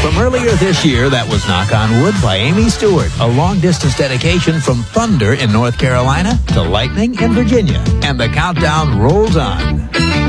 From earlier this year, that was Knock on Wood by Amy Stewart, a long-distance dedication from thunder in North Carolina to lightning in Virginia. And the countdown rolls on.